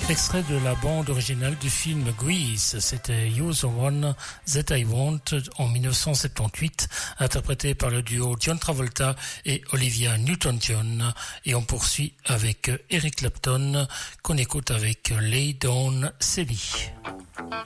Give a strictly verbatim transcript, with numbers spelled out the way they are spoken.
Extrait de la bande originale du film Grease, c'était You're the One That I Want en dix-neuf cent soixante-dix-huit, interprété par le duo John Travolta et Olivia Newton-John. Et on poursuit avec Eric Clapton, qu'on écoute avec Lay Down Sally.